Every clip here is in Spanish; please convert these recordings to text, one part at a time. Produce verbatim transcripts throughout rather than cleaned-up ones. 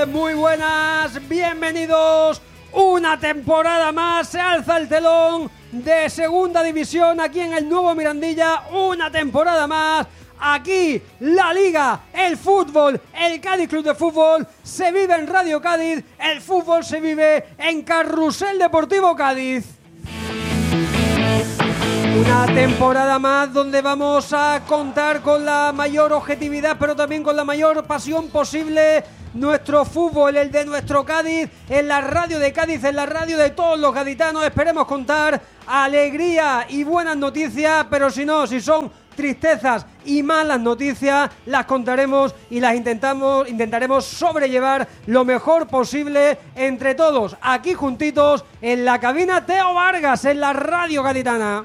muy buenas, bienvenidos. Una temporada más, se alza el telón de segunda división aquí en el nuevo Mirandilla. Una temporada más, aquí la Liga, el fútbol, el Cádiz Club de Fútbol se vive en Radio Cádiz. El fútbol se vive en Carrusel Deportivo Cádiz. Una temporada más donde vamos a contar con la mayor objetividad, pero también con la mayor pasión posible. Nuestro fútbol, el de nuestro Cádiz, en la radio de Cádiz, en la radio de todos los gaditanos. Esperemos contar alegría y buenas noticias, pero si no, si son tristezas y malas noticias, las contaremos y las intentamos, intentaremos sobrellevar lo mejor posible entre todos, aquí juntitos en la cabina Teo Vargas, en la radio gaditana.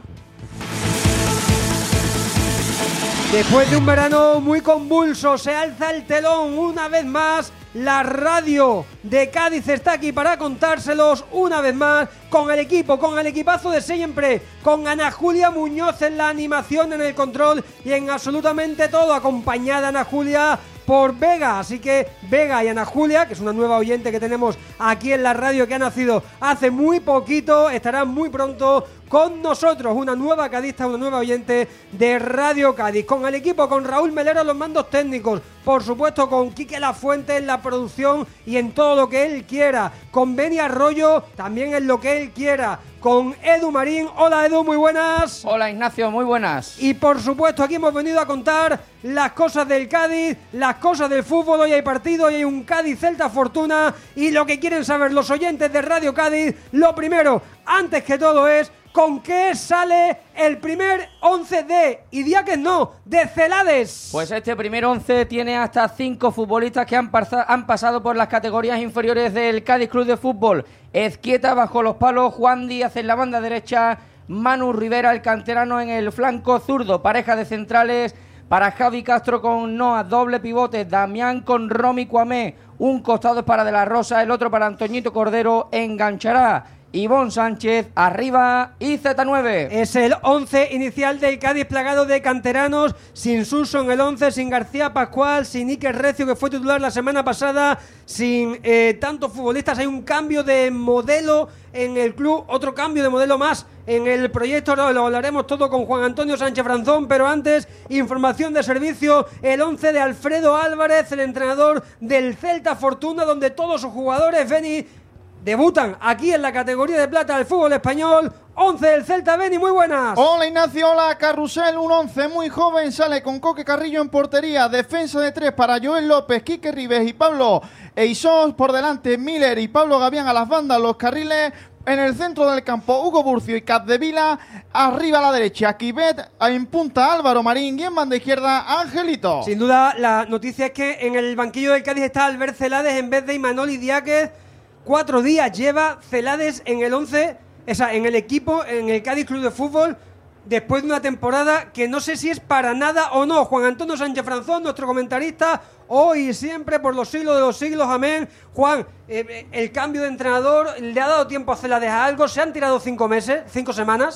Después de un verano muy convulso, se alza el telón una vez más. La radio de Cádiz está aquí para contárselos una vez más, con el equipo, con el equipazo de siempre, con Ana Julia Muñoz en la animación, en el control y en absolutamente todo, acompañada Ana Julia por Vega. Así que Vega y Ana Julia, que es una nueva oyente que tenemos aquí en la radio, que ha nacido hace muy poquito, estará muy pronto con nosotros, una nueva cadista, una nueva oyente de Radio Cádiz. Con el equipo, con Raúl Melero en los mandos técnicos, por supuesto con Quique Lafuente en la producción y en todo lo que él quiera, con Beni Arroyo también en lo que él quiera, con Edu Marín. Hola Edu, muy buenas. Hola Ignacio, muy buenas. Y por supuesto aquí hemos venido a contar las cosas del Cádiz, las cosas del fútbol. Hoy hay partido, hoy hay un Cádiz Celta Fortuna y lo que quieren saber los oyentes de Radio Cádiz, lo primero, antes que todo, es ¿con qué sale el primer once de, y día que no, de Celades? Pues este primer once tiene hasta cinco futbolistas que han, parza- han pasado por las categorías inferiores del Cádiz Club de Fútbol. Ezquieta bajo los palos, Juan Díaz en la banda derecha, Manu Rivera, el canterano, en el flanco zurdo, pareja de centrales para Javi Castro con Noah, doble pivote, Damián con Romy Cuamé, un costado es para De la Rosa, el otro para Antoñito Cordero, enganchará Ivón Sánchez, arriba y Z nueve. Es el once inicial del Cádiz, plagado de canteranos, sin Suso en el once, sin García Pascual, sin Iker Recio, que fue titular la semana pasada, sin eh, tantos futbolistas. Hay un cambio de modelo en el club, otro cambio de modelo más en el proyecto. Ahora lo hablaremos todo con Juan Antonio Sánchez Franzón, pero antes, información de servicio, el once de Alfredo Álvarez, el entrenador del Celta Fortuna, donde todos sus jugadores, Beni, debutan aquí en la categoría de plata del fútbol español. once del Celta, Beni, muy buenas. Hola Ignacio, hola Carrusel, un once muy joven, sale con Coque Carrillo en portería, defensa de tres para Joel López, Quique Ribes y Pablo Eisós, por delante Miller y Pablo Gavián a las bandas, los carriles. En el centro del campo, Hugo Burcio y Capdevila. Arriba a la derecha, Kibet. En punta, Álvaro Marín. Y en banda izquierda, Angelito. Sin duda, la noticia es que en el banquillo del Cádiz está Albert Celades en vez de Imanol Idiáquez. Cuatro días lleva Celades en el once, o sea, en el equipo, en el Cádiz Club de Fútbol, después de una temporada que no sé si es para nada o no. Juan Antonio Sánchez Franzón, nuestro comentarista, hoy y siempre, por los siglos de los siglos, amén. Juan, eh, el cambio de entrenador, ¿le ha dado tiempo a Celades a algo? ¿Se han tirado cinco meses, cinco semanas?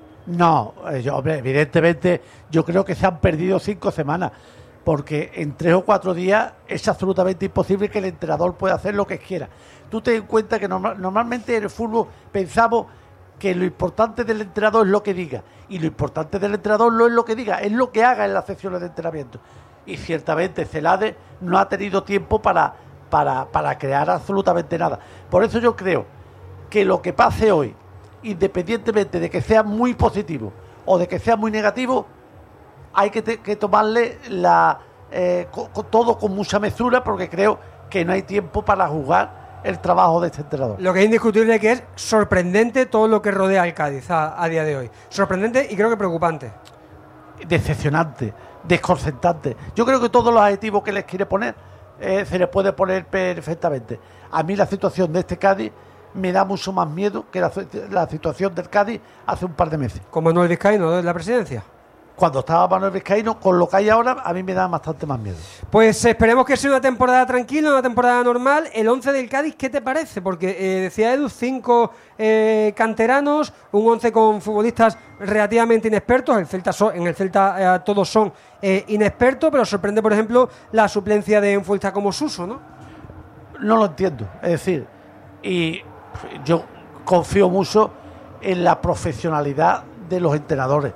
No, eh, yo, hombre, evidentemente yo creo que se han perdido cinco semanas, porque en tres o cuatro días es absolutamente imposible que el entrenador pueda hacer lo que quiera. Tú ten en cuenta que normal, normalmente en el fútbol pensamos que lo importante del entrenador es lo que diga, y lo importante del entrenador no es lo que diga, es lo que haga en las sesiones de entrenamiento. Y ciertamente Celades no ha tenido tiempo para, para, para crear absolutamente nada. Por eso yo creo que lo que pase hoy, independientemente de que sea muy positivo o de que sea muy negativo, hay que, te, que tomarle la, eh, co, co, todo con mucha mesura, porque creo que no hay tiempo para jugar el trabajo de este entrenador. Lo que es indiscutible es que es sorprendente todo lo que rodea al Cádiz a, a día de hoy. Sorprendente y creo que preocupante. Decepcionante, desconcertante. Yo creo que todos los adjetivos que les quiere poner eh, se les puede poner perfectamente. A mí la situación de este Cádiz me da mucho más miedo que la, la situación del Cádiz hace un par de meses. Con Manuel Vizcaíno de la presidencia. Cuando estaba Manuel Vizcaíno, con lo que hay ahora, a mí me da bastante más miedo. Pues esperemos que sea una temporada tranquila, una temporada normal. El once del Cádiz, ¿qué te parece? Porque eh, decía Edu, cinco eh, canteranos, un once con futbolistas relativamente inexpertos. El Celta so, en el Celta eh, todos son eh, inexpertos, pero sorprende, por ejemplo, la suplencia de un futbolista como Suso, ¿no? no lo entiendo. Es decir, y yo confío mucho en la profesionalidad de los entrenadores,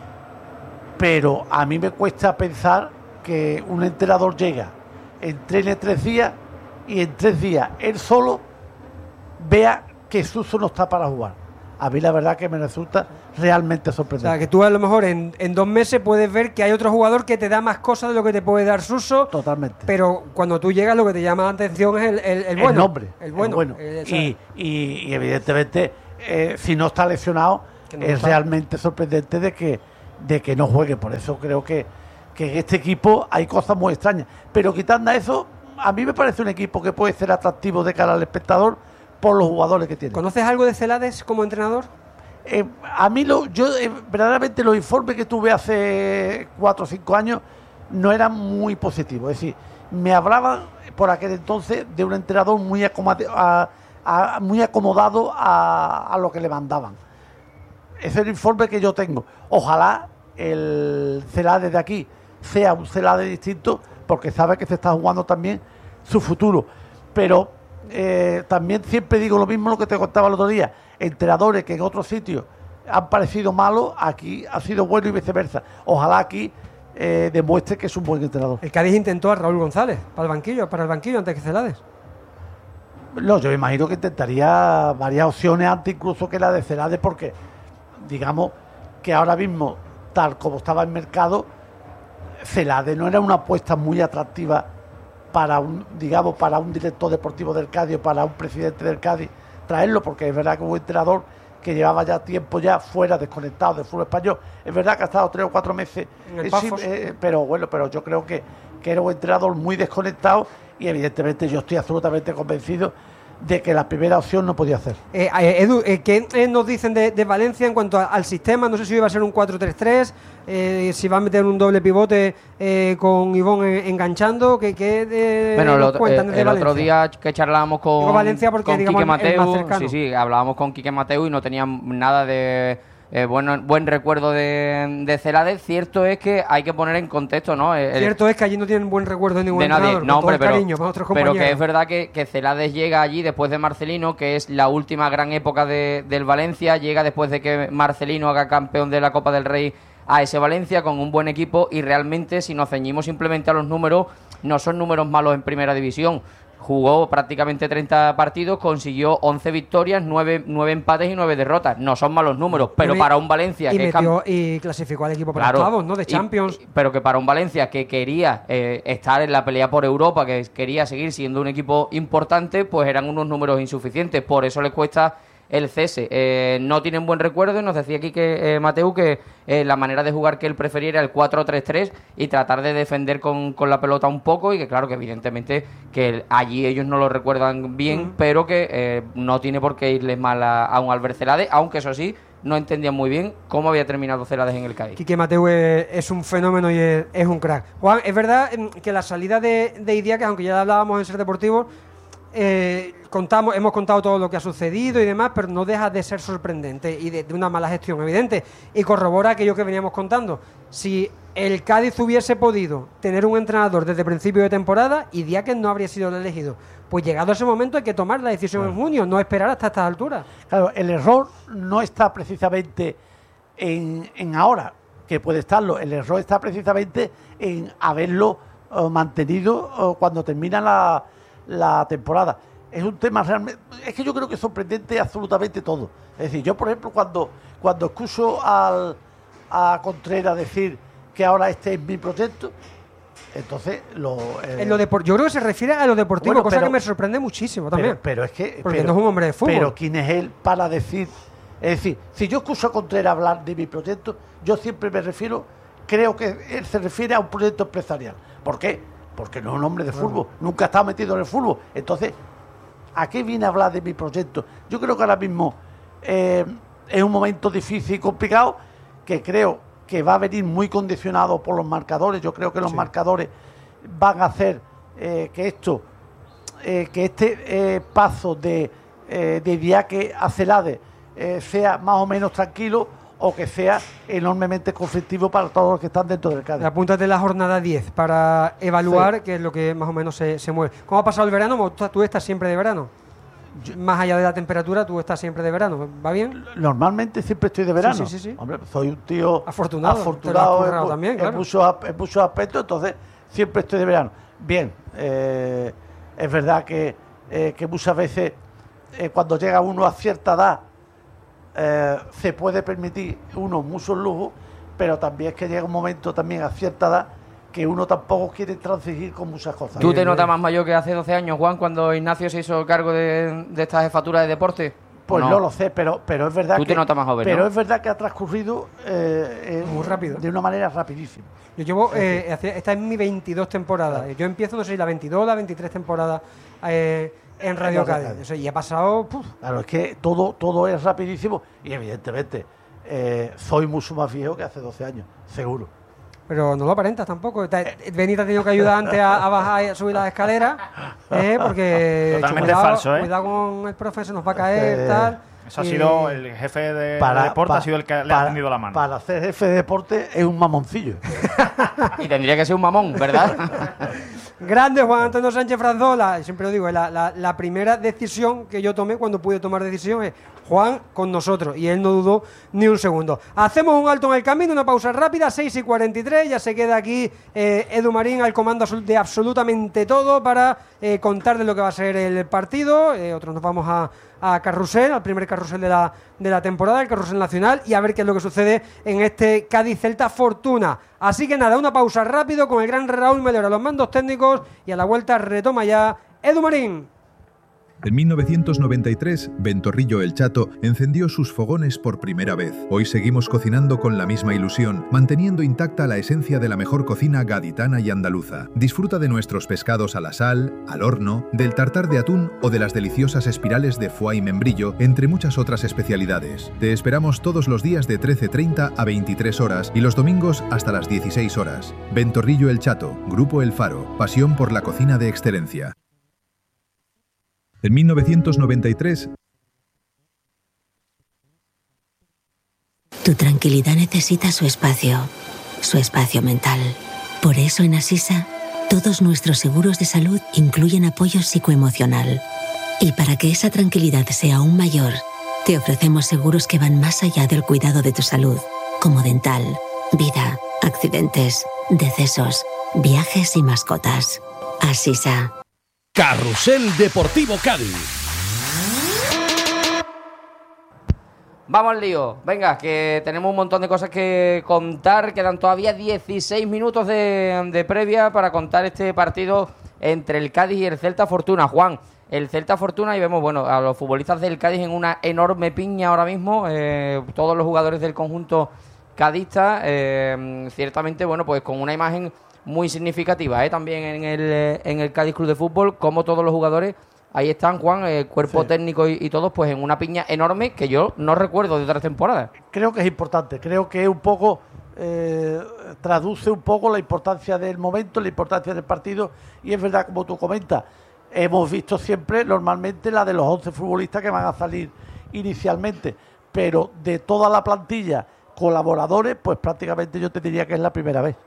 pero a mí me cuesta pensar que un entrenador llega, entrene tres días y en tres días él solo vea que Suso no está para jugar. A mí la verdad que me resulta realmente sorprendente. O sea, que tú a lo mejor en, en dos meses puedes ver que hay otro jugador que te da más cosas de lo que te puede dar Suso. Totalmente. Pero cuando tú llegas lo que te llama la atención es el, el, el bueno. El nombre. El bueno. El bueno. El, y, y, y evidentemente, eh, si no está lesionado, no es está. realmente sorprendente de que, de que no juegue. Por eso creo que, que en este equipo hay cosas muy extrañas. Pero quitando eso, a mí me parece un equipo que puede ser atractivo de cara al espectador por los jugadores que tiene. ¿Conoces algo de Celades como entrenador? Eh, a mí, lo, yo eh, verdaderamente los informes que tuve hace cuatro o cinco años no eran muy positivos. Es decir, me hablaban por aquel entonces de un entrenador muy, acomod- a, a, muy acomodado a, a lo que le mandaban. Ese es el informe que yo tengo. Ojalá el Celades de aquí sea un Celades distinto, porque sabe que se está jugando también su futuro. Pero Eh, también siempre digo lo mismo lo que te contaba el otro día, entrenadores que en otros sitios han parecido malos, aquí ha sido bueno y viceversa. Ojalá aquí eh, demuestre que es un buen entrenador. El Cádiz intentó a Raúl González para el banquillo, para el banquillo antes que Celades. No, yo me imagino que intentaría varias opciones antes incluso que la de Celades, porque digamos que ahora mismo, tal como estaba el mercado, Celades no era una apuesta muy atractiva para un, digamos, para un director deportivo del Cádiz o para un presidente del Cádiz traerlo, porque es verdad que un entrenador que llevaba ya tiempo ya fuera, desconectado del fútbol español. Es verdad que ha estado tres o cuatro meses en el eh, sí, eh, pero bueno, pero yo creo que, que era un entrenador muy desconectado y evidentemente yo estoy absolutamente convencido de que la primera opción no podía hacer. Eh, eh, Edu, eh, ¿qué eh, nos dicen de, de Valencia en cuanto a, al sistema? No sé si iba a ser un cuatro tres tres, eh, si va a meter un doble pivote eh, con Ivón eh, enganchando. ¿Qué, qué de, bueno, nos el, cuentan el, desde el Valencia? otro día que charlábamos con, Digo Valencia porque, con digamos, Quique Mateu, más cercano. sí, sí, hablábamos con Quique Mateu y no tenían nada de eh, bueno, buen recuerdo de, de Celades. Cierto es que hay que poner en contexto, ¿no? El, Cierto es que allí no tienen buen recuerdo de ningún de nadie. entrenador, No, con todo hombre, el pero, cariño para otros compañeros. pero que es verdad que, que Celades llega allí después de Marcelino, que es la última gran época de, del Valencia, llega después de que Marcelino haga campeón de la Copa del Rey a ese Valencia con un buen equipo, y realmente si nos ceñimos simplemente a los números, no son números malos en primera división. Jugó prácticamente treinta partidos, consiguió once victorias, nueve, nueve empates y nueve derrotas. No son malos números, pero y, para un Valencia y que metió, es y clasificó al equipo para claro, octavos, ¿no? De Champions. Y, pero que para un Valencia que quería eh, estar en la pelea por Europa, que quería seguir siendo un equipo importante, pues eran unos números insuficientes. Por eso le cuesta el cese. Eh, no tienen buen recuerdo, y nos decía aquí que eh, Mateu que eh, la manera de jugar que él prefería era el cuatro tres tres y tratar de defender con, con la pelota un poco, y que claro que evidentemente que el, allí ellos no lo recuerdan bien, mm. pero que eh, no tiene por qué irles mal a, a un Albert Celades, aunque eso sí, no entendían muy bien cómo había terminado Celades en el Cádiz. Quique Mateu es, es un fenómeno y es, es un crack. Juan, es verdad que la salida de, de Idiáquez, aunque ya hablábamos en Ser Deportivo, Eh, contamos, hemos contado todo lo que ha sucedido y demás, pero no deja de ser sorprendente y de, de una mala gestión evidente, y corrobora aquello que veníamos contando. Si el Cádiz hubiese podido tener un entrenador desde principio de temporada, Idiáquez no habría sido el elegido. Pues llegado ese momento hay que tomar la decisión claro. en junio, no esperar hasta estas alturas. Claro, el error no está precisamente en, en ahora, que puede estarlo, el error está precisamente en haberlo uh, mantenido uh, cuando termina la la temporada. Es un tema realmente, es que yo creo que es sorprendente absolutamente todo. Es decir, yo por ejemplo cuando cuando escucho al, a Contreras decir que ahora este es mi proyecto, entonces lo, eh, en lo depor- yo creo que se refiere a lo deportivo, bueno, cosa pero, que me sorprende muchísimo también. Pero, pero es que porque pero, no es un hombre de fútbol. Pero quién es él para decir, es decir, si yo escucho a Contreras hablar de mi proyecto, yo siempre me refiero, creo que él se refiere a un proyecto empresarial. ¿Por qué? Porque no es un hombre de fútbol, bueno. nunca ha estado metido en el fútbol. Entonces, ¿a qué viene a hablar de mi proyecto? Yo creo que ahora mismo eh, es un momento difícil y complicado, que creo que va a venir muy condicionado por los marcadores. Yo creo que los sí. marcadores van a hacer eh, que esto, eh, que este eh, paso de, eh, de Idiáquez a Celades eh, sea más o menos tranquilo, o que sea enormemente conflictivo para todos los que están dentro del Cádiz. Apúntate la jornada diez para evaluar Sí. qué es lo que más o menos se, se mueve. ¿Cómo ha pasado el verano? ¿Tú, tú estás siempre de verano? Yo, más allá de la temperatura, tú estás siempre de verano. ¿Va bien? Normalmente siempre estoy de verano. Sí, sí, sí, sí. Hombre, soy un tío afortunado, afortunado en, también, en claro. muchos, en muchos aspectos, entonces siempre estoy de verano. Bien, eh, es verdad que, eh, que muchas veces eh, cuando llega uno a cierta edad eh, se puede permitir uno muchos lujos, pero también es que llega un momento también a cierta edad que uno tampoco quiere transigir con muchas cosas. ¿Tú te notas más mayor que hace doce años, Juan, cuando Ignacio se hizo cargo de, de esta jefatura de deporte? Pues no? no lo sé, pero, pero es verdad Tú que te notas más joven, pero ¿no? es verdad que ha transcurrido eh, eh, Muy rápido. de una manera rapidísima. Yo llevo, eh, hace- esta es mi veintidós temporada. Yo empiezo, no sé, la veintidós, la veintitrés temporada eh, en Radio Radio Cádiz. Cádiz. O sea, y ha pasado... puf, Claro, es que todo, todo es rapidísimo y evidentemente eh, soy mucho más viejo que hace doce años, seguro. pero no lo aparentas tampoco. Te- Benita ha tenido que ayudar antes a, a bajar y a subir las escaleras, eh, porque Totalmente cuidado, falso, ¿eh? cuidado con el profe, se nos va a caer, Eh, tal. Eso ha y- sido el jefe de, de deporte, pa- ha sido el que le para- ha tendido la mano. Para ser jefe de deporte es un mamoncillo. Y tendría que ser un mamón, ¿verdad? Grande Juan Antonio Sánchez Franzola, siempre lo digo, es la, la, la primera decisión que yo tomé cuando pude tomar decisión es Juan con nosotros, y él no dudó ni un segundo. Hacemos un alto en el camino, una pausa rápida, seis y cuarenta y tres, ya se queda aquí eh, Edu Marín al comando absolu- de absolutamente todo para eh, contar de lo que va a ser el partido. Eh, otros nos vamos a, a Carrusel, al primer carrusel de la, de la temporada, el carrusel nacional, y a ver qué es lo que sucede en este Cádiz Celta Fortuna. Así que nada, una pausa rápido con el gran Raúl Melero a los mandos técnicos, y a la vuelta retoma ya Edu Marín. En mil novecientos noventa y tres, Ventorrillo el Chato encendió sus fogones por primera vez. Hoy seguimos cocinando con la misma ilusión, manteniendo intacta la esencia de la mejor cocina gaditana y andaluza. Disfruta de nuestros pescados a la sal, al horno, del tartar de atún o de las deliciosas espirales de foie y membrillo, entre muchas otras especialidades. Te esperamos todos los días de trece treinta a veintitrés horas y los domingos hasta las dieciséis horas. Ventorrillo el Chato, Grupo El Faro, pasión por la cocina de excelencia. En mil novecientos noventa y tres... Tu tranquilidad necesita su espacio, su espacio mental. Por eso en Asisa, todos nuestros seguros de salud incluyen apoyo psicoemocional. Y para que esa tranquilidad sea aún mayor, te ofrecemos seguros que van más allá del cuidado de tu salud, como dental, vida, accidentes, decesos, viajes y mascotas. Asisa. Carrusel Deportivo Cádiz. Vamos al lío. Venga, que tenemos un montón de cosas que contar. Quedan todavía dieciséis minutos de, de previa para contar este partido entre el Cádiz y el Celta Fortuna. Juan, el Celta Fortuna, y vemos bueno a los futbolistas del Cádiz en una enorme piña ahora mismo. Eh, todos los jugadores del conjunto cadista, eh, ciertamente, bueno, pues con una imagen muy significativa, ¿eh? También en el, en el Cádiz Club de Fútbol, como todos los jugadores, ahí están, Juan, el cuerpo Sí. técnico y, y todos, pues en una piña enorme que yo no recuerdo de otras temporadas. Creo que es importante, creo que es un poco, eh, traduce un poco la importancia del momento, la importancia del partido, y es verdad, como tú comentas, hemos visto siempre, normalmente, la de los once futbolistas que van a salir inicialmente, pero de toda la plantilla, colaboradores, pues prácticamente yo te diría que es la primera vez.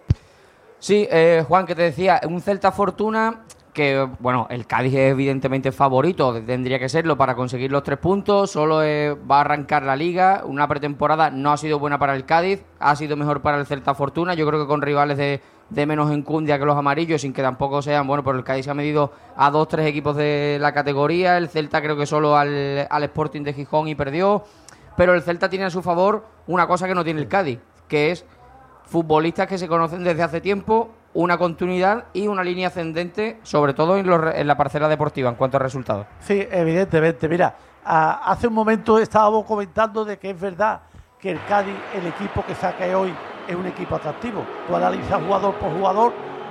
Sí, eh, Juan, que te decía, un Celta Fortuna que, bueno, el Cádiz es evidentemente favorito, tendría que serlo para conseguir los tres puntos, solo eh, va a arrancar la Liga, una pretemporada no ha sido buena para el Cádiz, ha sido mejor para el Celta Fortuna, yo creo que con rivales de, de menos enjundia que los amarillos, sin que tampoco sean, bueno, pero el Cádiz se ha medido a dos, tres equipos de la categoría, el Celta creo que solo al, al Sporting de Gijón y perdió, pero el Celta tiene a su favor una cosa que no tiene el Cádiz, que es futbolistas que se conocen desde hace tiempo, una continuidad y una línea ascendente, sobre todo en, los, en la parcela deportiva, en cuanto a resultados. Sí, evidentemente. Mira, a, hace un momento estábamos comentando de que es verdad que el Cádiz, el equipo que saca hoy, es un equipo atractivo. Tú analizas jugador por jugador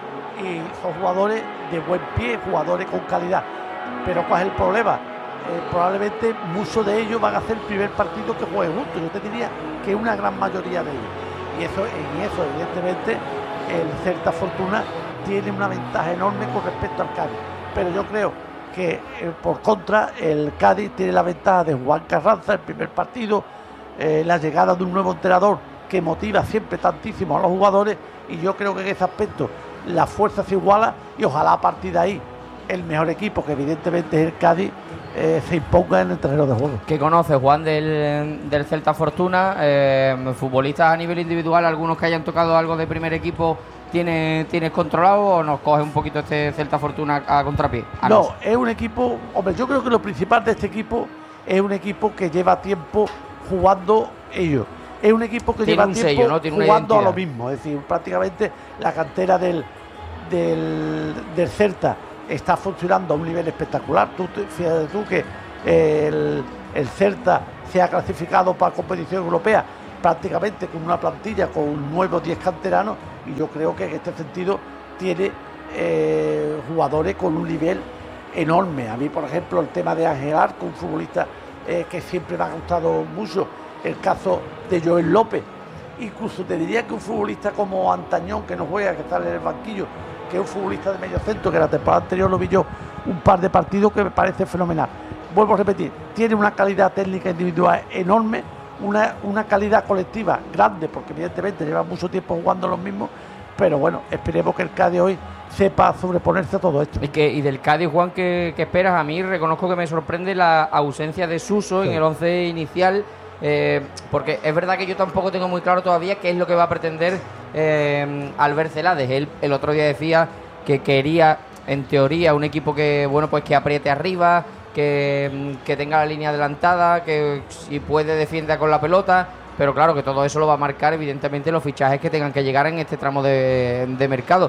y son jugadores de buen pie, jugadores con calidad. Pero ¿cuál es el problema? Eh, probablemente muchos de ellos van a hacer el primer partido que jueguen juntos. Yo te diría que una gran mayoría de ellos. Y eso, en eso, evidentemente, el Celta Fortuna tiene una ventaja enorme con respecto al Cádiz. Pero yo creo que, eh, por contra, el Cádiz tiene la ventaja de Juan Carranza, el primer partido, eh, la llegada de un nuevo entrenador que motiva siempre tantísimo a los jugadores, y yo creo que en ese aspecto la fuerza se iguala, y ojalá a partir de ahí el mejor equipo, que evidentemente es el Cádiz, eh, se imponga en el terreno de juego. ¿Qué conoces, Juan, del, del Celta Fortuna? Eh, futbolistas a nivel individual, algunos que hayan tocado algo de primer equipo, ¿tienes, ¿tienes controlado o nos coge un poquito este Celta Fortuna a contrapié? A no, nos. es un equipo, hombre, yo creo que lo principal de este equipo es un equipo que lleva tiempo jugando ellos. Es un equipo que Tiene lleva un tiempo sello, ¿no? Tiene una jugando a lo identidad. mismo. Es decir, prácticamente la cantera del, del, del Celta está funcionando a un nivel espectacular. Tú, fíjate tú que el, el Celta se ha clasificado para competición europea prácticamente con una plantilla con nuevos diez canteranos, y yo creo que en este sentido tiene eh, jugadores con un nivel enorme. A mí, por ejemplo, el tema de Ángel Arco, un futbolista eh, que siempre me ha gustado mucho, el caso de Joel López, incluso te diría que un futbolista como Antañón, que no juega, que está en el banquillo, que es un futbolista de medio centro, que la temporada anterior lo vi yo un par de partidos, que me parece fenomenal. Vuelvo a repetir, tiene una calidad técnica individual enorme, una, una calidad colectiva grande, porque evidentemente lleva mucho tiempo jugando los mismos, pero bueno, esperemos que el Cádiz hoy sepa sobreponerse a todo esto. Y, que, y del Cádiz, Juan, ¿qué, qué esperas? A mí reconozco que me sorprende la ausencia de Suso sí. en el once inicial, eh, porque es verdad que yo tampoco tengo muy claro todavía qué es lo que va a pretender eh, Albert Celades. Él el otro día decía que quería, en teoría, un equipo que, bueno, pues que apriete arriba, que, que tenga la línea adelantada, que si puede defienda con la pelota, pero claro que todo eso lo va a marcar evidentemente los fichajes que tengan que llegar en este tramo de, de mercado.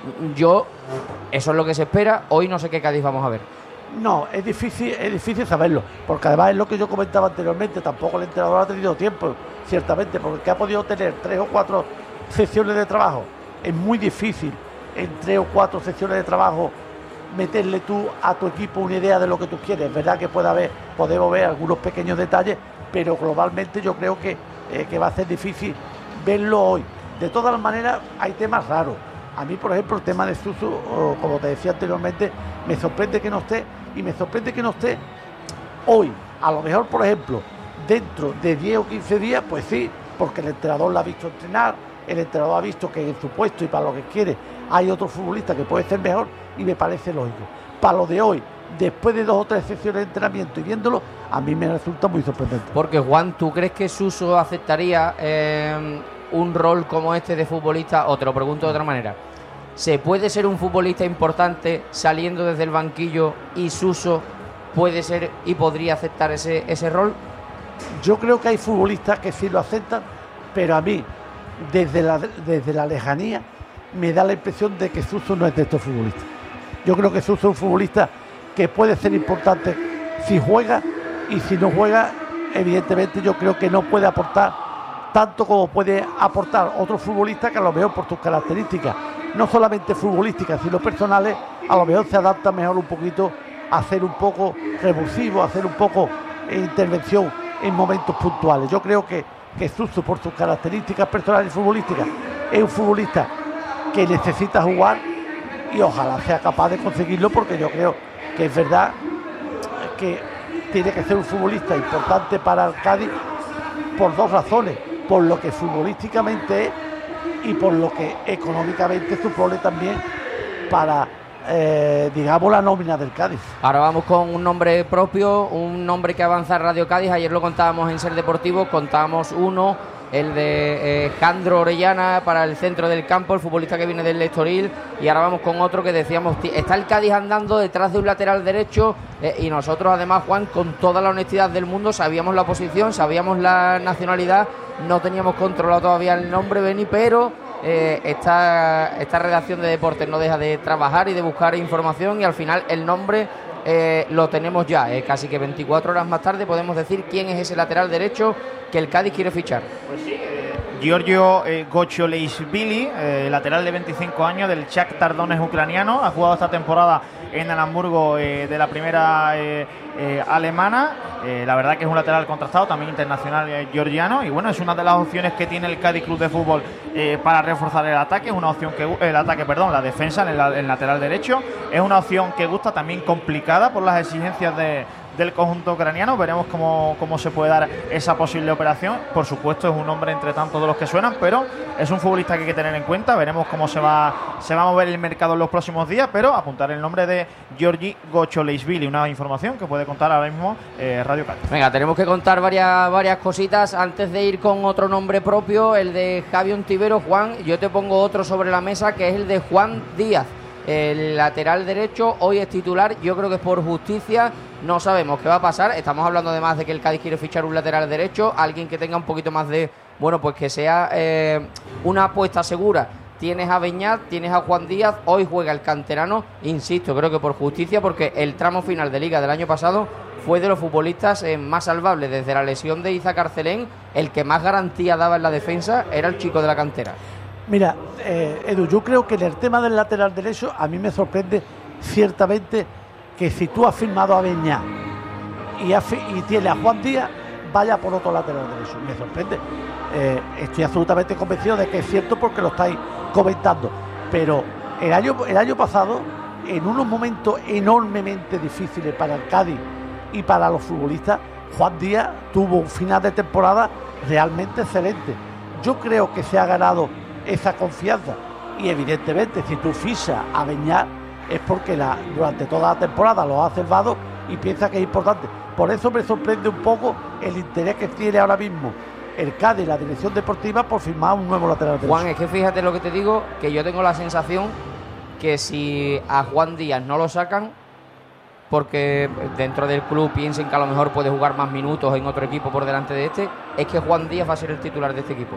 Yo, eso es lo que se espera. Hoy no sé qué Cádiz vamos a ver. No, es difícil, es difícil saberlo, porque además es lo que yo comentaba anteriormente, tampoco el entrenador ha tenido tiempo, ciertamente, porque ha podido tener tres o cuatro sesiones de trabajo. Es muy difícil en tres o cuatro sesiones de trabajo meterle tú a tu equipo una idea de lo que tú quieres. Es verdad que puede haber, podemos ver algunos pequeños detalles, pero globalmente yo creo que, eh, que va a ser difícil verlo hoy. De todas maneras, hay temas raros. A mí, por ejemplo, el tema de Suso, como te decía anteriormente, me sorprende que no esté, y me sorprende que no esté hoy. A lo mejor, por ejemplo, dentro de diez o quince días, pues sí, porque el entrenador la ha visto entrenar, el entrenador ha visto que en su puesto y para lo que quiere hay otro futbolista que puede ser mejor, y me parece lógico. Para lo de hoy, después de dos o tres sesiones de entrenamiento y viéndolo, a mí me resulta muy sorprendente. Porque, Juan, ¿tú crees que Suso aceptaría eh, un rol como este de futbolista? O te lo pregunto de otra manera, ¿se puede ser un futbolista importante saliendo desde el banquillo y Suso puede ser y podría aceptar ese, ese rol? Yo creo que hay futbolistas que sí lo aceptan, pero a mí, desde la, desde la lejanía, me da la impresión de que Suso no es de estos futbolistas. Yo creo que Suso es un futbolista que puede ser importante si juega, y si no juega, evidentemente yo creo que no puede aportar tanto como puede aportar otro futbolista que a lo mejor por sus características, no solamente futbolísticas, sino personales, a lo mejor se adapta mejor un poquito a ser un poco revulsivo, a hacer un poco de intervención en momentos puntuales. Yo creo que, que Suso, por sus características personales y futbolísticas, es un futbolista que necesita jugar, y ojalá sea capaz de conseguirlo, porque yo creo que es verdad que tiene que ser un futbolista importante para el Cádiz por dos razones: por lo que futbolísticamente es y por lo que económicamente supone también para, eh, digamos, la nómina del Cádiz. Ahora vamos con un nombre propio, un nombre que avanza Radio Cádiz. Ayer lo contábamos en Ser Deportivo, contábamos uno, el de eh, Jandro Orellana para el centro del campo, el futbolista que viene del Estoril, y ahora vamos con otro que decíamos, está el Cádiz andando detrás de un lateral derecho, eh, y nosotros además, Juan, con toda la honestidad del mundo, sabíamos la posición, sabíamos la nacionalidad, no teníamos controlado todavía el nombre, Beni, pero eh, esta, esta redacción de deportes no deja de trabajar y de buscar información, y al final el nombre eh, lo tenemos ya, eh, casi que veinticuatro horas más tarde podemos decir quién es ese lateral derecho que el Cádiz quiere fichar. Pues sí, eh, Giorgio eh, Gocholeishvili, eh, lateral de veinticinco años del Shakhtar Donetsk ucraniano, ha jugado esta temporada en el Hamburgo eh, de la primera eh, eh, alemana. Eh, la verdad que es un lateral contrastado, también internacional eh, georgiano, y bueno, es una de las opciones que tiene el Cádiz Club de Fútbol eh, para reforzar el ataque. Es una opción que el ataque, perdón, la defensa en el, el lateral derecho. Es una opción que gusta, también complicada por las exigencias de del conjunto ucraniano. Veremos cómo, cómo se puede dar esa posible operación. Por supuesto, es un nombre entre tantos de los que suenan, pero es un futbolista que hay que tener en cuenta. Veremos cómo se va, se va a mover el mercado en los próximos días, pero apuntar el nombre de Georgi Gocholeishvili, una información que puede contar ahora mismo eh, Radio Cádiz. Venga, tenemos que contar varias, varias cositas antes de ir con otro nombre propio, el de Javi Ontiveros. Juan, yo te pongo otro sobre la mesa, que es el de Juan Díaz, el lateral derecho. Hoy es titular, yo creo que es por justicia, no sabemos qué va a pasar. Estamos hablando además de que el Cádiz quiere fichar un lateral derecho, alguien que tenga un poquito más de, bueno, pues que sea eh, una apuesta segura. Tienes a Beñat, tienes a Juan Díaz, hoy juega el canterano, insisto, creo que por justicia, porque el tramo final de Liga del año pasado fue de los futbolistas eh, más salvables. Desde la lesión de Iza Carcelén, el que más garantía daba en la defensa era el chico de la cantera. Mira, eh, Edu, yo creo que en el tema del lateral derecho a mí me sorprende ciertamente que si tú has firmado a Beñat y, y tienes a Juan Díaz, vaya por otro lateral derecho. Me sorprende. Eh, estoy absolutamente convencido de que es cierto porque lo estáis comentando. Pero el año, el año pasado, en unos momentos enormemente difíciles para el Cádiz y para los futbolistas, Juan Díaz tuvo un final de temporada realmente excelente. Yo creo que se ha ganado esa confianza y evidentemente si tú fichas a Beñat es porque la, durante toda la temporada lo ha observado y piensa que es importante. Por eso me sorprende un poco el interés que tiene ahora mismo el Cádiz, la dirección deportiva, por firmar un nuevo lateral derecho. Juan, es que fíjate lo que te digo, que yo tengo la sensación que si a Juan Díaz no lo sacan, porque dentro del club piensen que a lo mejor puede jugar más minutos en otro equipo por delante de este, es que Juan Díaz va a ser el titular de este equipo.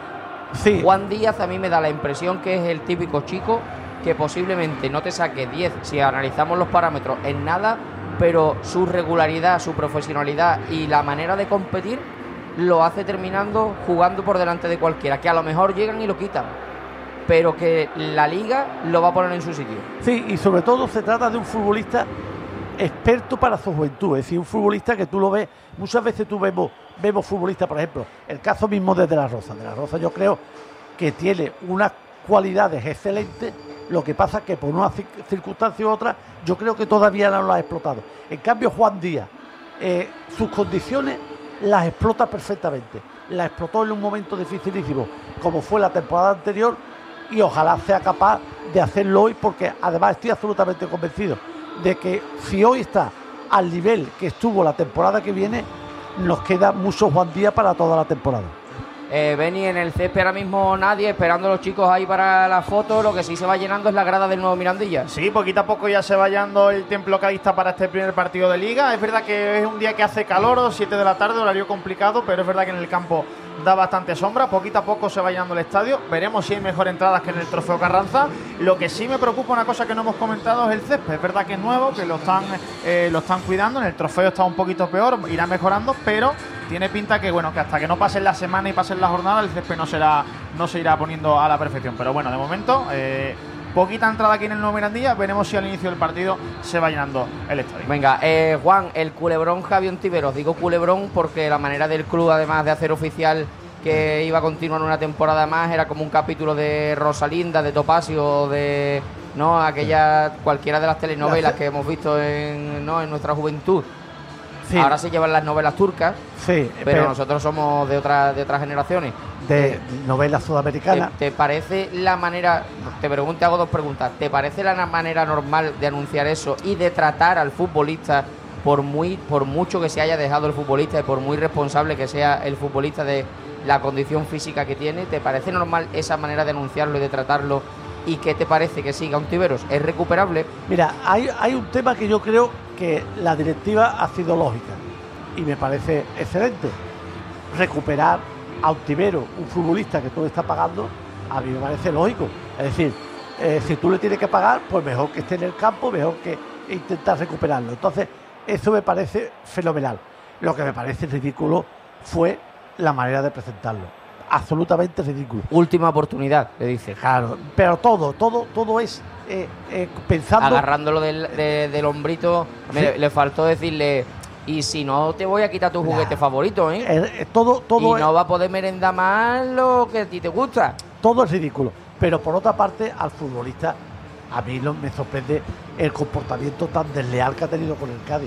Sí. Juan Díaz a mí me da la impresión que es el típico chico que posiblemente no te saque diez si analizamos los parámetros en nada, pero su regularidad, su profesionalidad y la manera de competir lo hace terminando jugando por delante de cualquiera, que a lo mejor llegan y lo quitan, pero que la liga lo va a poner en su sitio. Sí, y sobre todo se trata de un futbolista experto para su juventud, es decir, un futbolista que tú lo ves, muchas veces tú vemos, vemos futbolistas, por ejemplo, el caso mismo de De La Rosa. De La Rosa yo creo que tiene unas cualidades excelentes, lo que pasa que por una circunstancia u otra yo creo que todavía no lo ha explotado. En cambio Juan Díaz, eh, sus condiciones las explota perfectamente, las explotó en un momento dificilísimo como fue la temporada anterior y ojalá sea capaz de hacerlo hoy, porque además estoy absolutamente convencido de que si hoy está al nivel que estuvo la temporada que viene, nos queda mucho Juan Díaz para toda la temporada. Eh, Beni, en el césped ahora mismo nadie, esperando a los chicos ahí para la foto. Lo que sí se va llenando es la grada del nuevo Mirandilla. Sí, poquito a poco ya se va llenando el templo cadista para este primer partido de Liga. Es verdad que es un día que hace calor, siete de la tarde, horario complicado, pero es verdad que en el campo da bastante sombra. Poquito a poco se va llenando el estadio. Veremos si hay mejor entradas que en el Trofeo Carranza. Lo que sí me preocupa, una cosa que no hemos comentado, es el césped. Es verdad que es nuevo, que lo están, eh, lo están cuidando. En el Trofeo está un poquito peor, irá mejorando, pero tiene pinta que bueno que hasta que no pasen la semana y pasen la jornada, el césped no será no se irá poniendo a la perfección. Pero bueno, de momento eh, poquita entrada aquí en el nuevo Mirandilla. Veremos si al inicio del partido se va llenando el estadio. Venga, eh, Juan, el culebrón Javi Ontiveros. Digo culebrón porque la manera del club, además de hacer oficial que iba a continuar una temporada más, era como un capítulo de Rosalinda, de Topacio, de no aquella cualquiera de las telenovelas que hemos visto en, ¿no? en nuestra juventud. Sí. Ahora se llevan las novelas turcas, sí, pero, pero nosotros somos de otras de otras generaciones. De eh, novelas sudamericanas. ¿te, ¿Te parece la manera, te pregunto, te hago dos preguntas, ¿te parece la manera normal de anunciar eso y de tratar al futbolista, por muy por mucho que se haya dejado el futbolista y por muy responsable que sea el futbolista de la condición física que tiene, ¿te parece normal esa manera de anunciarlo y de tratarlo? ¿Y qué te parece que siga Ontiveros? ¿Es recuperable? Mira, hay, hay un tema que yo creo que la directiva ha sido lógica y me parece excelente. Recuperar a Ontiveros, un futbolista que tú le estás pagando, a mí me parece lógico. Es decir, eh, si tú le tienes que pagar, pues mejor que esté en el campo, mejor que intentar recuperarlo. Entonces, eso me parece fenomenal. Lo que me parece ridículo fue la manera de presentarlo. Absolutamente ridículo. Última oportunidad, le dice. Claro, pero todo, todo, todo es eh, eh, pensando. Agarrándolo del, de, del hombrito, sí. me, le faltó decirle, y si no te voy a quitar tu juguete nah. favorito, ¿eh? Eh, eh, todo, todo y no es, va a poder merendar más lo que a ti te gusta. Todo es ridículo. Pero por otra parte, al futbolista, a mí no, me sorprende el comportamiento tan desleal que ha tenido con el Cádiz.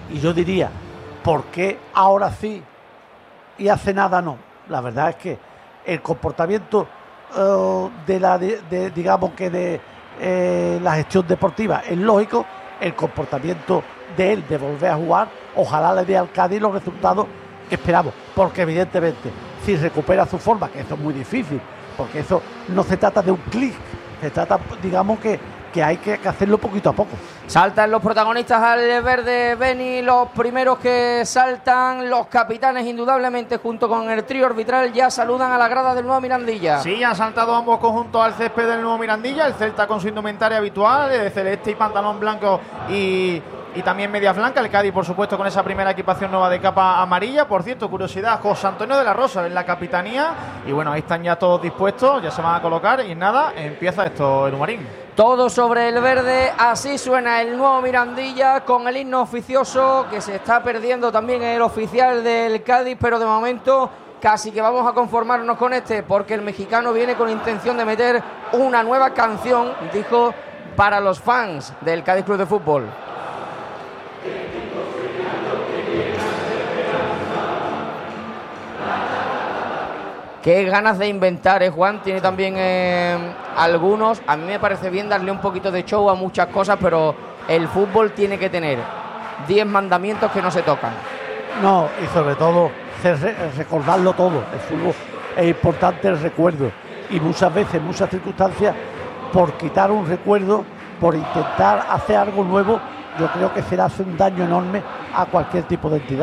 Y yo diría, ¿por qué ahora sí y hace nada no? La verdad es que el comportamiento uh, de la, de, de, digamos que de eh, la gestión deportiva es lógico, el comportamiento de él de volver a jugar, ojalá le dé al Cádiz los resultados que esperamos, porque evidentemente si recupera su forma, que eso es muy difícil, porque eso no se trata de un clic, se trata, digamos que, que hay que hacerlo poquito a poco. Saltan los protagonistas al verde, Beni, los primeros que saltan, los capitanes indudablemente junto con el trío arbitral ya saludan a la grada del Nuevo Mirandilla. Sí, han saltado ambos conjuntos al césped del Nuevo Mirandilla, el Celta con su indumentaria habitual, de celeste y pantalón blanco y... y también medias blancas, el Cádiz por supuesto con esa primera equipación nueva de capa amarilla. Por cierto, curiosidad, José Antonio de la Rosa en la capitanía, y bueno, ahí están ya todos dispuestos, ya se van a colocar y nada, empieza esto el Marín. Todo sobre el verde, así suena el Nuevo Mirandilla con el himno oficioso, que se está perdiendo también el oficial del Cádiz, pero de momento casi que vamos a conformarnos con este, porque el mexicano viene con intención de meter una nueva canción, dijo, para los fans del Cádiz Club de Fútbol. Qué ganas de inventar, ¿eh, Juan? Tiene también eh, algunos. A mí me parece bien darle un poquito de show a muchas cosas, pero el fútbol tiene que tener diez mandamientos que no se tocan. No, y sobre todo recordarlo todo. El fútbol es importante el recuerdo. Y muchas veces, en muchas circunstancias, por quitar un recuerdo, por intentar hacer algo nuevo, yo creo que se le hace un daño enorme a cualquier tipo de entidad.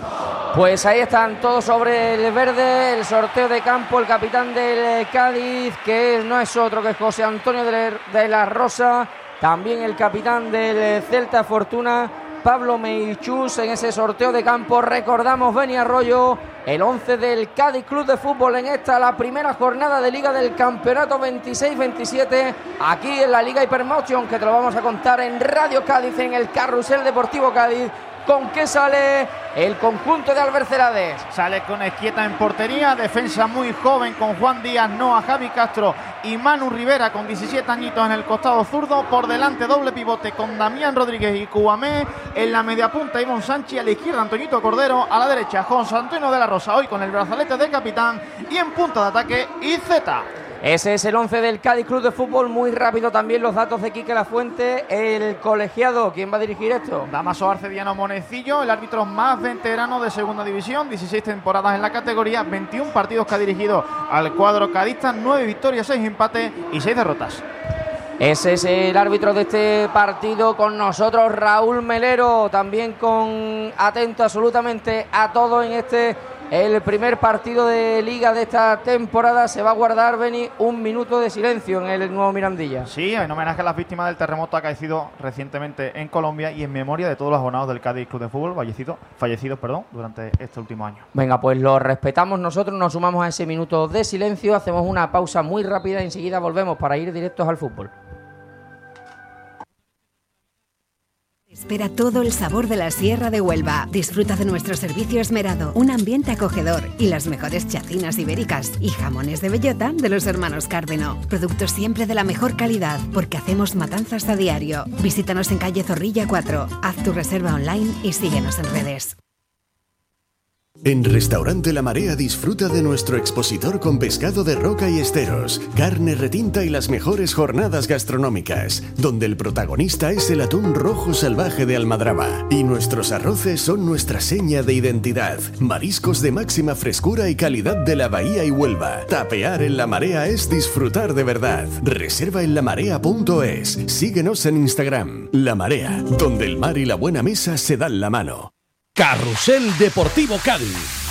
Pues ahí están todos sobre el verde, el sorteo de campo, el capitán del Cádiz, que no es otro que José Antonio de la Rosa, también el capitán del Celta Fortuna, Pablo Meichús, en ese sorteo de campo. Recordamos, Beni Arroyo, el once del Cádiz Club de Fútbol en esta, la primera jornada de Liga del Campeonato veintiséis veintisiete, aquí en la Liga Hypermotion, que te lo vamos a contar en Radio Cádiz, en el Carrusel Deportivo Cádiz. ¿Con qué sale el conjunto de Albercelades? Sale con Ezquieta en portería, defensa muy joven con Juan Díaz, Noa, Javi Castro y Manu Rivera con diecisiete añitos en el costado zurdo. Por delante doble pivote con Damián Rodríguez y Cuamé. En la media punta Ivonne Sánchez, a la izquierda Antoñito Cordero, a la derecha José Antonio de la Rosa, hoy con el brazalete de capitán, y en punta de ataque Izeta. Ese es el once del Cádiz Club de Fútbol. Muy rápido también los datos de Quique Lafuente, el colegiado. ¿Quién va a dirigir esto? Damaso Arcediano Monecillo, el árbitro más veterano de segunda división, dieciséis temporadas en la categoría, veintiún partidos que ha dirigido al cuadro cadista, nueve victorias, seis empates y seis derrotas. Ese es el árbitro de este partido. Con nosotros Raúl Melero, también con atento absolutamente a todo en este, el primer partido de Liga de esta temporada. Se va a guardar, Beni, un minuto de silencio en el Nuevo Mirandilla. Sí, en homenaje a las víctimas del terremoto acaecido recientemente en Colombia y en memoria de todos los abonados del Cádiz Club de Fútbol fallecidos, fallecidos perdón, durante este último año. Venga, pues lo respetamos nosotros, nos sumamos a ese minuto de silencio, hacemos una pausa muy rápida y enseguida volvemos para ir directos al fútbol. Espera todo el sabor de la Sierra de Huelva. Disfruta de nuestro servicio esmerado, un ambiente acogedor y las mejores chacinas ibéricas y jamones de bellota de los hermanos Cárdeno. Productos siempre de la mejor calidad, porque hacemos matanzas a diario. Visítanos en calle Zorrilla cuatro. Haz tu reserva online y síguenos en redes. En Restaurante La Marea disfruta de nuestro expositor con pescado de roca y esteros, carne retinta y las mejores jornadas gastronómicas, donde el protagonista es el atún rojo salvaje de Almadraba y nuestros arroces son nuestra seña de identidad. Mariscos de máxima frescura y calidad de la Bahía y Huelva. Tapear en La Marea es disfrutar de verdad. Reserva en lamarea punto es. Síguenos en Instagram. La Marea, donde el mar y la buena mesa se dan la mano. Carrusel Deportivo Cádiz.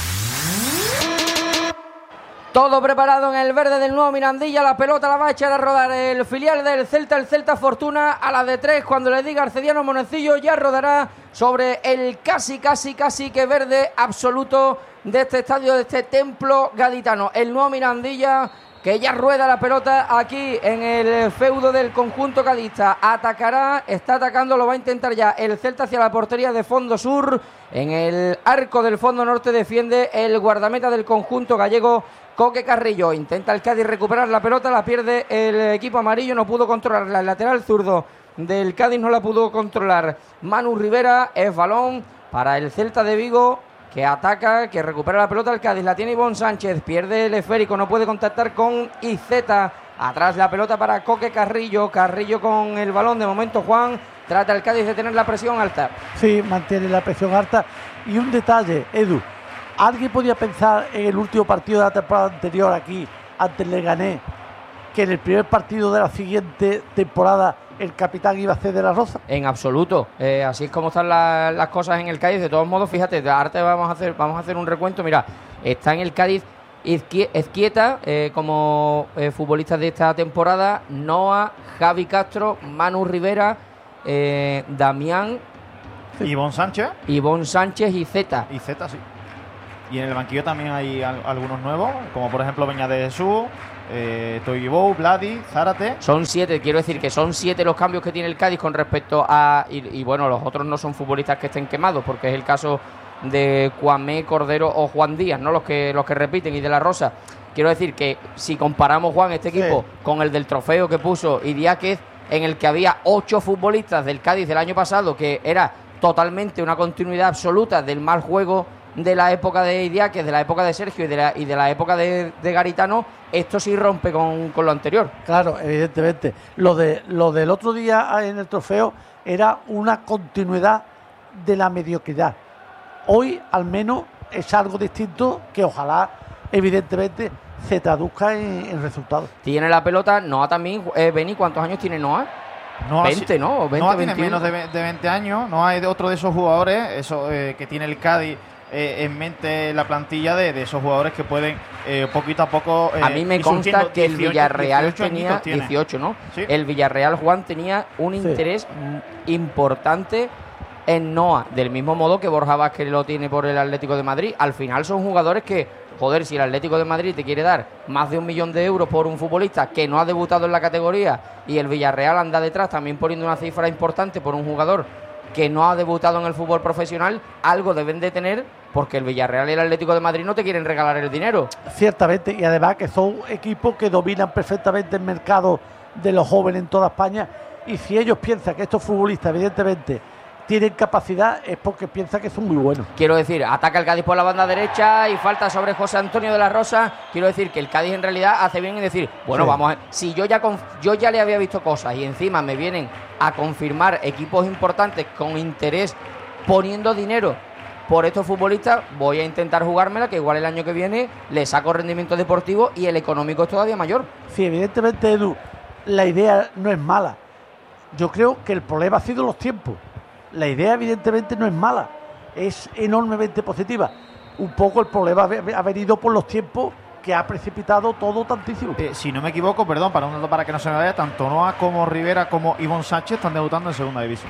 Todo preparado en el verde del Nuevo Mirandilla. La pelota la va a echar a rodar el filial del Celta, el Celta Fortuna. A la de tres, cuando le diga Arcediano Monecillo, ya rodará sobre el casi, casi, casi que verde absoluto de este estadio, de este templo gaditano. El Nuevo Mirandilla, que ya rueda la pelota aquí en el feudo del conjunto cadista. Atacará, está atacando, lo va a intentar ya el Celta hacia la portería de fondo sur. En el arco del fondo norte defiende el guardameta del conjunto gallego, Coque Carrillo. Intenta el Cádiz recuperar la pelota, la pierde el equipo amarillo, no pudo controlarla. El lateral zurdo del Cádiz no la pudo controlar Manu Rivera. Es balón para el Celta de Vigo, que ataca, que recupera la pelota. El Cádiz la tiene Ivonne Sánchez, pierde el esférico, no puede contactar con Iceta. Atrás la pelota para Coque Carrillo. Carrillo con el balón. De momento Juan trata el Cádiz de tener la presión alta. Sí, mantiene la presión alta. Y un detalle, Edu. ¿Alguien podía pensar en el último partido de la temporada anterior aquí, ante el Leganés, que en el primer partido de la siguiente temporada el capitán iba a ser De la Rosa? En absoluto. Eh, así es como están la, las cosas en el Cádiz. De todos modos, fíjate, de arte vamos a hacer, vamos a hacer un recuento. Mira, está en el Cádiz Ezquieta eh, como eh, futbolistas de esta temporada, Noah, Javi Castro, Manu Rivera, eh, Damián, Ivonne Sánchez, Ivonne Sánchez y Zeta. Y Zeta, sí. Y en el banquillo también hay al- algunos nuevos, como por ejemplo Beñat de Jesús, eh, Toigibou, Vladi, Zárate. Son siete, quiero decir que son siete los cambios que tiene el Cádiz con respecto a... Y, y bueno, los otros no son futbolistas que estén quemados, porque es el caso de Cuamé, Cordero o Juan Díaz, ¿no? Los que los que repiten, y De la Rosa. Quiero decir que si comparamos, Juan, este equipo sí. con el del trofeo que puso Idiáquez, en el que había ocho futbolistas del Cádiz del año pasado, que era totalmente una continuidad absoluta del mal juego de la época de Idiáquez, de la época de Sergio y de la, y de la época de, de Garitano, esto sí rompe con, con lo anterior. Claro, evidentemente. Lo, de, lo del otro día en el trofeo era una continuidad de la mediocridad. Hoy, al menos, es algo distinto que ojalá, evidentemente, se traduzca en, en resultados. Tiene la pelota Noah también. Eh, Beni, ¿cuántos años tiene Noah? Noah, veinte, ¿no? veinte, Noah tiene veintiuno. menos de, ve- de veinte años. No hay de otro de esos jugadores eso eh, que tiene el Cádiz eh, en mente la plantilla de, de esos jugadores que pueden eh, poquito a poco eh, A mí me ir consta surgiendo. que el dieciocho, Villarreal dieciocho tenía añitos tiene. dieciocho, ¿no? Sí. El Villarreal, Juan, tenía un Sí. interés mm, importante en Noah, del mismo modo que Borja Vázquez lo tiene por el Atlético de Madrid. Al final son jugadores que, joder, si el Atlético de Madrid te quiere dar más de un millón de euros por un futbolista que no ha debutado en la categoría, y el Villarreal anda detrás también poniendo una cifra importante por un jugador que no ha debutado en el fútbol profesional, algo deben de tener, porque el Villarreal y el Atlético de Madrid no te quieren regalar el dinero. Ciertamente, y además que son equipos que dominan perfectamente el mercado de los jóvenes en toda España, y si ellos piensan que estos futbolistas, evidentemente, tienen capacidad, es porque piensan que son muy buenos. Quiero decir, ataca el Cádiz por la banda derecha y falta sobre José Antonio de la Rosa. Quiero decir que el Cádiz en realidad hace bien en decir, bueno, Sí. vamos a, si yo ya conf- yo ya le había visto cosas y encima me vienen a confirmar equipos importantes con interés poniendo dinero por estos futbolistas, voy a intentar jugármela, que igual el año que viene le saco rendimiento deportivo y el económico es todavía mayor. Sí, evidentemente, Edu, la idea no es mala. Yo creo que el problema ha sido los tiempos. La idea, evidentemente, no es mala, es enormemente positiva. Un poco el problema ha venido por los tiempos, que ha precipitado todo tantísimo. Eh, si no me equivoco, perdón, para un dato para que no se me vaya, tanto Noah como Rivera como Ivonne Sánchez están debutando en segunda división.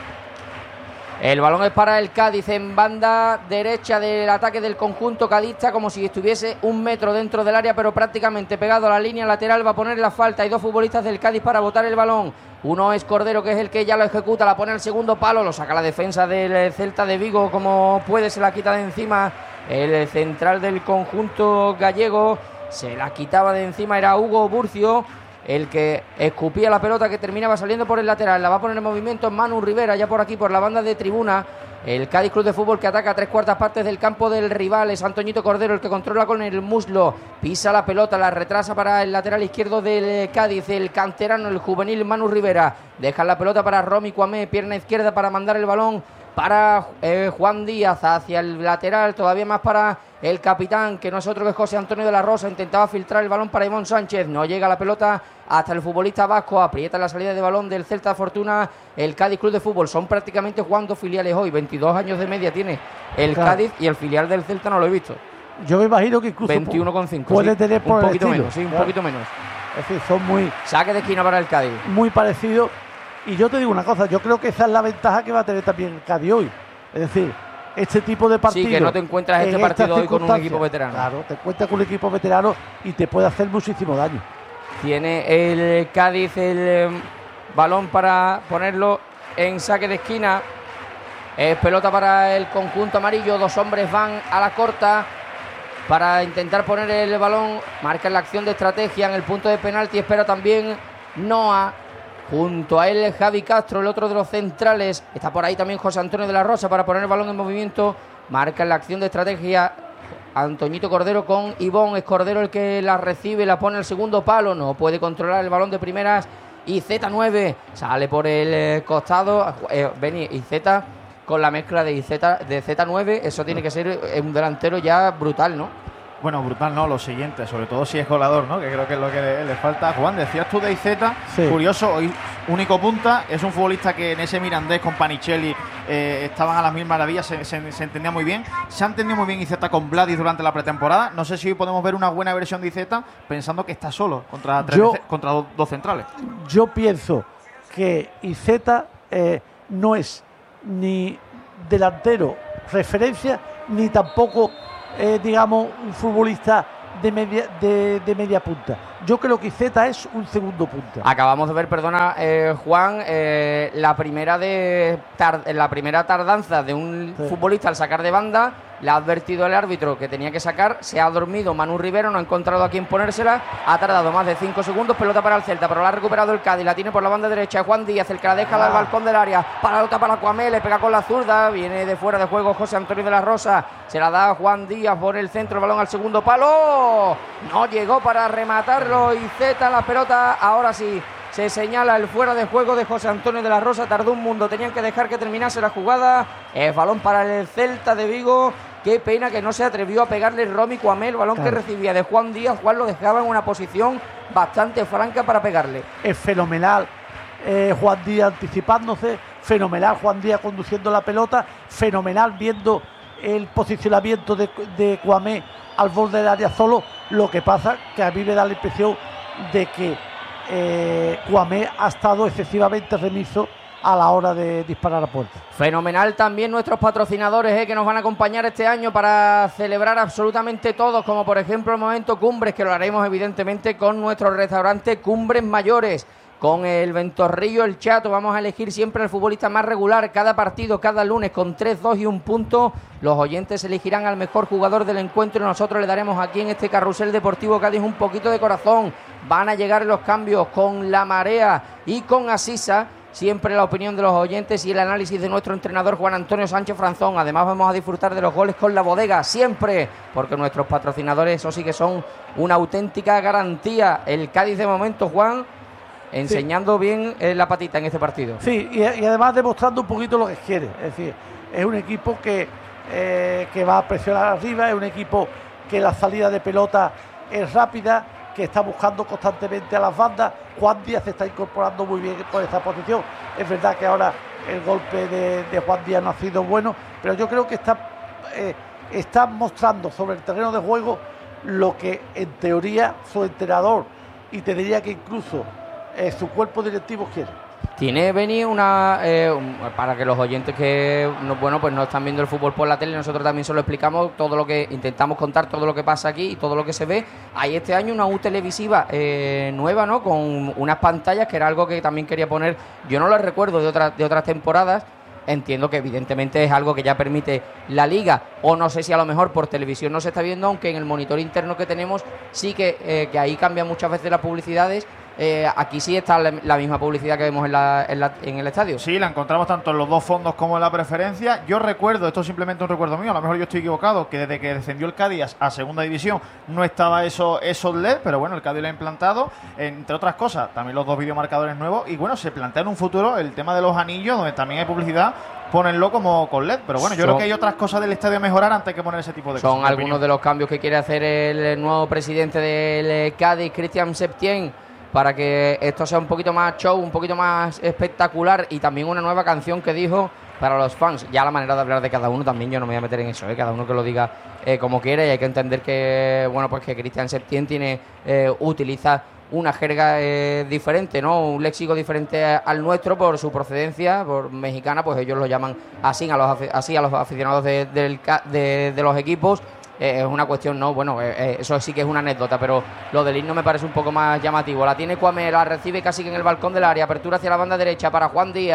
El balón es para el Cádiz en banda derecha del ataque del conjunto cadista, como si estuviese un metro dentro del área, pero prácticamente pegado a la línea lateral. Va a poner la falta. Hay dos futbolistas del Cádiz para botar el balón. Uno es Cordero, que es el que ya lo ejecuta, la pone al segundo palo, lo saca la defensa del Celta de Vigo como puede, se la quita de encima el central del conjunto gallego. Se la quitaba de encima, era Hugo Burcio, el que escupía la pelota que terminaba saliendo por el lateral. La va a poner en movimiento Manu Rivera, ya por aquí, por la banda de tribuna. El Cádiz Club de Fútbol, que ataca a tres cuartas partes del campo del rival. Es Antoñito Cordero el que controla con el muslo. Pisa la pelota, la retrasa para el lateral izquierdo del Cádiz. El canterano, el juvenil Manu Rivera. Deja la pelota para Romy Cuamé, pierna izquierda para mandar el balón para eh, Juan Díaz hacia el lateral, todavía más para el capitán, que no es otro que José Antonio de la Rosa. Intentaba filtrar el balón para Ivonne Sánchez, no llega la pelota hasta el futbolista vasco, aprieta la salida de balón del Celta de Fortuna. El Cádiz Club de Fútbol, son prácticamente jugando filiales hoy, veintidós años de media tiene el Claro. Cádiz, y el filial del Celta no lo he visto, Yo me imagino que incluso veintiuno coma cinco, puede sí, tener por un el poquito estilo, menos, sí, un claro. poquito menos. Es decir, son muy, Saque de esquina para el Cádiz. muy parecidos. Y yo te digo una cosa, yo creo que esa es la ventaja que va a tener también el Cádiz hoy. Es decir, este tipo de partidos. Sí, que no te encuentras este en partido estas hoy con un circunstancias, equipo veterano. Claro, te encuentras con un equipo veterano y te puede hacer muchísimo daño. Tiene el Cádiz el eh, balón para ponerlo en saque de esquina. Es pelota para el conjunto amarillo. Dos hombres van a la corta para intentar poner el balón. Marca la acción de estrategia en el punto de penalti. Espera también Noah. Junto a él Javi Castro, el otro de los centrales. Está por ahí también José Antonio de la Rosa para poner el balón en movimiento. Marca la acción de estrategia Antoñito Cordero con Ivón. Es Cordero el que la recibe, la pone al segundo palo. No puede controlar el balón de primeras. Y Z nueve sale por el eh, costado. Eh, Beni y Z con la mezcla de, I Z, de Z nueve. Eso tiene que ser un delantero ya brutal, ¿no? Bueno, brutal no, lo siguiente, sobre todo si es goleador, ¿no? Que creo que es lo que le, le falta. Juan, decías tú de I Z, sí. Curioso, hoy único punta, es un futbolista que en ese Mirandés con Panichelli eh, estaban a las mil maravillas, se, se, se entendía muy bien. Se ha entendido muy bien I Z con Vladis durante la pretemporada. No sé si hoy podemos ver una buena versión de I Z pensando que está solo contra, tres, yo, contra dos, dos centrales. Yo pienso que I Z eh, no es ni delantero referencia, ni tampoco... Eh, digamos, un futbolista de media, de, de media punta. Yo creo que Z es un segundo punta. Acabamos de ver, perdona, eh, Juan, eh, la primera de tar, la primera tardanza de un sí. futbolista al sacar de banda. Le ha advertido el árbitro que tenía que sacar. Se ha dormido Manu Rivero, no ha encontrado a quién ponérsela. Ha tardado más de cinco segundos. Pelota para el Celta, pero la ha recuperado el Cádiz. La tiene por la banda derecha Juan Díaz, el que la deja ah. al balcón del área. Pelota para Cuamé, le pega con la zurda. Viene de fuera de juego José Antonio de la Rosa. Se la da Juan Díaz por el centro. El balón al segundo palo. No llegó para rematarlo. Y Z la pelota. Ahora sí. Se señala el fuera de juego de José Antonio de la Rosa. Tardó un mundo. Tenían que dejar que terminase la jugada. El balón para el Celta de Vigo. Qué pena que no se atrevió a pegarle Romy Cuamé. El balón claro. que recibía de Juan Díaz. Juan lo dejaba en una posición bastante franca para pegarle. Es fenomenal eh, Juan Díaz anticipándose. Fenomenal Juan Díaz conduciendo la pelota. Fenomenal viendo el posicionamiento de, de Cuamé al borde del área solo. Lo que pasa que a mí me da la impresión de que Eh, Cuamé ha estado excesivamente remiso a la hora de disparar a puerta. Fenomenal también nuestros patrocinadores eh, que nos van a acompañar este año para celebrar absolutamente todos, como por ejemplo el momento Cumbres, que lo haremos evidentemente con nuestro restaurante Cumbres Mayores. Con el Ventorrillo, el Chato, vamos a elegir siempre al futbolista más regular. Cada partido, cada lunes, con tres, dos y un punto. Los oyentes elegirán al mejor jugador del encuentro y nosotros le daremos aquí en este Carrusel Deportivo Cádiz un poquito de corazón. Van a llegar los cambios con La Marea y con Asisa. Siempre la opinión de los oyentes y el análisis de nuestro entrenador Juan Antonio Sánchez Franzón. Además vamos a disfrutar de los goles con La Bodega, siempre, porque nuestros patrocinadores, eso sí que son una auténtica garantía. El Cádiz de momento, Juan, enseñando sí. bien eh, la patita en este partido. Sí, y, y además demostrando un poquito lo que quiere. Es decir, es un equipo que, eh, que va a presionar arriba, es un equipo que la salida de pelota es rápida, que está buscando constantemente a las bandas. Juan Díaz se está incorporando muy bien por esa posición. Es verdad que ahora el golpe de, de Juan Díaz no ha sido bueno, pero yo creo que está, eh, está mostrando sobre el terreno de juego lo que en teoría su entrenador, y te diría que incluso Eh, su cuerpo directivo quiere. Tiene Beni una eh, un, para que los oyentes que no, bueno pues no están viendo el fútbol por la tele, nosotros también se lo explicamos, todo lo que intentamos contar, todo lo que pasa aquí y todo lo que se ve. Hay este año una U televisiva eh, nueva, ¿no? Con unas pantallas, que era algo que también quería poner. Yo no lo recuerdo de otras de otras temporadas. Entiendo que evidentemente es algo que ya permite la Liga, o no sé si a lo mejor por televisión no se está viendo, aunque en el monitor interno que tenemos sí que, eh, que ahí cambian muchas veces las publicidades. Eh, aquí sí está la, la misma publicidad que vemos en, la, en, la, en el estadio. Sí, la encontramos tanto en los dos fondos como en la preferencia. Yo recuerdo, esto es simplemente un recuerdo mío, a lo mejor yo estoy equivocado, que desde que descendió el Cádiz a segunda división no estaba eso, esos L E D, pero bueno, el Cádiz lo ha implantado, entre otras cosas, también los dos videomarcadores nuevos, y bueno, se plantea en un futuro el tema de los anillos, donde también hay publicidad, ponenlo como con L E D, pero bueno, yo son, creo que hay otras cosas del estadio a mejorar antes que poner ese tipo de son cosas. Son algunos de los cambios que quiere hacer el nuevo presidente del Cádiz, Cristian Septién, para que esto sea un poquito más show, un poquito más espectacular, y también una nueva canción que dijo para los fans. Ya la manera de hablar de cada uno también, yo no me voy a meter en eso, ¿eh? Cada uno que lo diga eh, como quiere, y hay que entender que, bueno, pues que Cristian Septién tiene, eh, utiliza una jerga eh, diferente, ¿no? Un léxico diferente al nuestro por su procedencia, por mexicana, pues ellos lo llaman así a los, así a los aficionados de, del, de, de los equipos. Eh, es una cuestión, no, bueno, eh, eh, eso sí que es una anécdota, pero lo del himno me parece un poco más llamativo. La tiene Cuamé, la recibe casi que en el balcón del área, apertura hacia la banda derecha para Juan Díaz.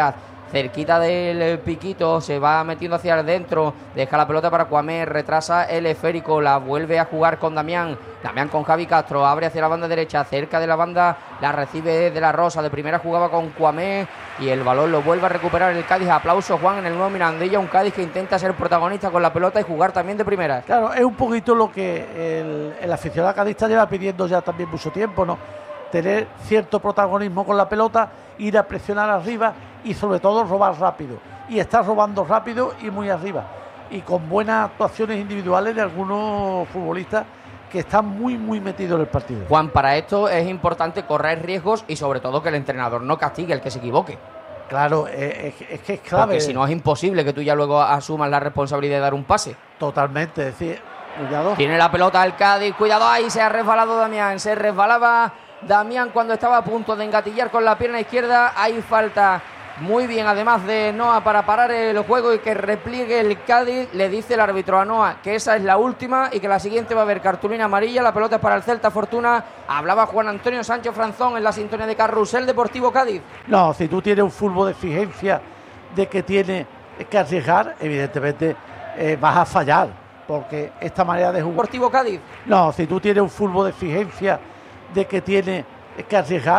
cerquita del piquito, se va metiendo hacia adentro, deja la pelota para Cuamé, retrasa el esférico, la vuelve a jugar con Damián, Damián con Javi Castro, abre hacia la banda derecha, cerca de la banda, la recibe de la Rosa, de primera jugaba con Cuamé y el balón lo vuelve a recuperar el Cádiz. Aplauso, Juan, en el nuevo Mirandilla, un Cádiz que intenta ser protagonista con la pelota y jugar también de primera. Claro, es un poquito lo que el, el aficionado cadista lleva pidiendo ya también mucho tiempo, ¿no? Tener cierto protagonismo con la pelota, ir a presionar arriba y sobre todo robar rápido. Y está robando rápido y muy arriba. Y con buenas actuaciones individuales de algunos futbolistas que están muy, muy metidos en el partido. Juan, para esto es importante correr riesgos y sobre todo que el entrenador no castigue el que se equivoque. Claro, es, es que es clave. Porque si no es imposible que tú ya luego asumas la responsabilidad de dar un pase. Totalmente, es decir, cuidado. Tiene la pelota el Cádiz, cuidado ahí, se ha resbalado Damián, se resbalaba Damián cuando estaba a punto de engatillar con la pierna izquierda. Hay falta muy bien, además de Noa, para parar el juego y que repliegue el Cádiz. Le dice el árbitro a Noa que esa es la última y que la siguiente va a haber cartulina amarilla. La pelota es para el Celta Fortuna. Hablaba Juan Antonio Sánchez Franzón en la sintonía de Carrusel Deportivo Cádiz. No, si tú tienes un fútbol de exigencia de que tiene que arriesgar, evidentemente eh, vas a fallar, porque esta manera de jugar... Deportivo Cádiz. No, si tú tienes un fútbol de exigencia de que tiene que arriesgar,